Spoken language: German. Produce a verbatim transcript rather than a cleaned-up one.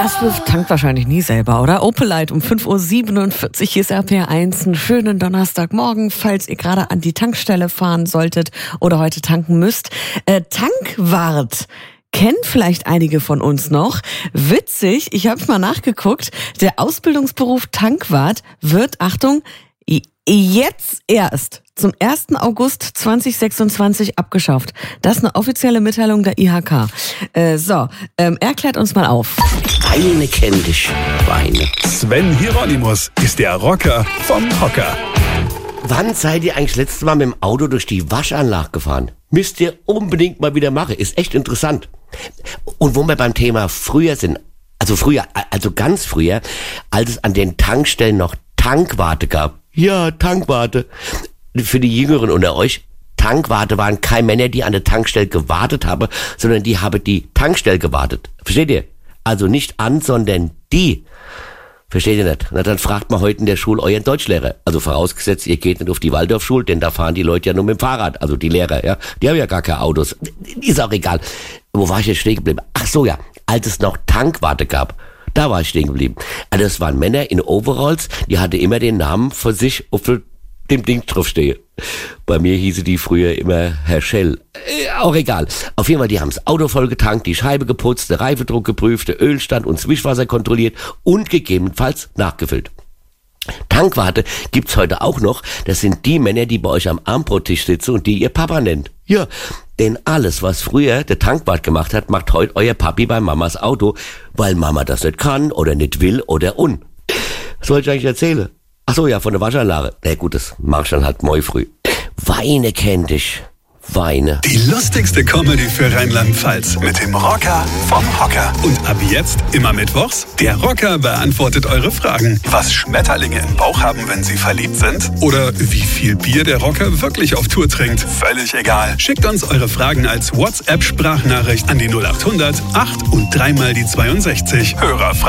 Aspe tankt wahrscheinlich nie selber, oder? Opelite um fünf Uhr siebenundvierzig, hier ist R P R eins. Einen schönen Donnerstagmorgen, falls ihr gerade an die Tankstelle fahren solltet oder heute tanken müsst. Äh, Tankwart kennen vielleicht einige von uns noch. Witzig, ich habe mal nachgeguckt, der Ausbildungsberuf Tankwart wird, Achtung, jetzt erst zum ersten August zweitausendsechsundzwanzig abgeschafft. Das ist eine offizielle Mitteilung der I H K. Äh, so, ähm, er klärt uns mal auf. Weine kenn dich, Weine. Sven Hieronymus ist der Rocker vom Hocker. Wann seid ihr eigentlich letztes Mal mit dem Auto durch die Waschanlage gefahren? Müsst ihr unbedingt mal wieder machen. Ist echt interessant. Und wo wir beim Thema früher sind, also früher, also ganz früher, als es an den Tankstellen noch Tankwarte gab. Ja, Tankwarte. Für die Jüngeren unter euch, Tankwarte waren keine Männer, die an der Tankstelle gewartet haben, sondern die haben die Tankstelle gewartet. Versteht ihr? Also nicht an, sondern die. Versteht ihr nicht? Na, dann fragt mal heute in der Schule euren Deutschlehrer. Also vorausgesetzt, ihr geht nicht auf die Waldorfschule, denn da fahren die Leute ja nur mit dem Fahrrad. Also die Lehrer, ja. Die haben ja gar keine Autos. Ist auch egal. Wo war ich jetzt stehen geblieben? Ach so, ja. Als es noch Tankwarte gab, da war ich stehen geblieben. Also das waren Männer in Overalls, die hatten immer den Namen von sich auf dem Ding draufstehe. Bei mir hieße die früher immer Herr Schell. Äh, auch egal. Auf jeden Fall, die haben das Auto voll getankt, die Scheibe geputzt, der Reifendruck geprüft, der Ölstand und das Wischwasser kontrolliert und gegebenenfalls nachgefüllt. Tankwarte gibt's heute auch noch. Das sind die Männer, die bei euch am Armbrottisch sitzen und die ihr Papa nennt. Ja, denn alles, was früher der Tankwart gemacht hat, macht heute euer Papi bei Mamas Auto, weil Mama das nicht kann oder nicht will oder un. Was soll ich eigentlich erzählen? Ach so, ja, von der Waschanlage. Na gut, das mach ich dann halt morgen früh. Weine kenn dich. Weine. Die lustigste Comedy für Rheinland-Pfalz mit dem Rocker vom Hocker. Und ab jetzt immer mittwochs, der Rocker beantwortet eure Fragen. Was Schmetterlinge im Bauch haben, wenn sie verliebt sind? Oder wie viel Bier der Rocker wirklich auf Tour trinkt? Völlig egal. Schickt uns eure Fragen als WhatsApp-Sprachnachricht an die null acht hundert acht und dreimal die zweiundsechzig. Hörerfragen.